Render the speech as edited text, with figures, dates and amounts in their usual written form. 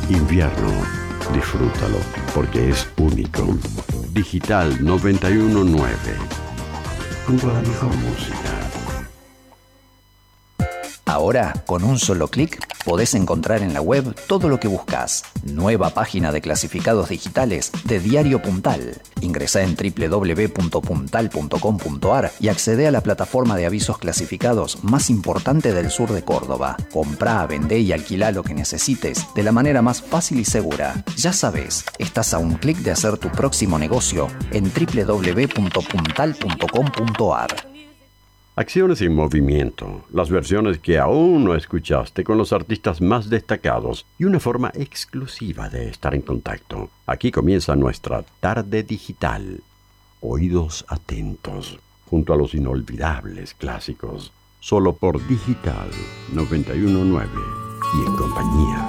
Invierno, disfrútalo, porque es único. Digital 919. Junto a la mejor música. Ahora, con un solo clic, podés encontrar en la web todo lo que buscas. Nueva página de clasificados digitales de Diario Puntal. Ingresá en www.puntal.com.ar y accede a la plataforma de avisos clasificados más importante del sur de Córdoba. Comprá, vendé y alquilá lo que necesites de la manera más fácil y segura. Ya sabés, estás a un clic de hacer tu próximo negocio en www.puntal.com.ar. Acciones en movimiento, las versiones que aún no escuchaste con los artistas más destacados y una forma exclusiva de estar en contacto. Aquí comienza nuestra tarde digital. Oídos atentos, junto a los inolvidables clásicos. Solo por Digital 919 y en compañía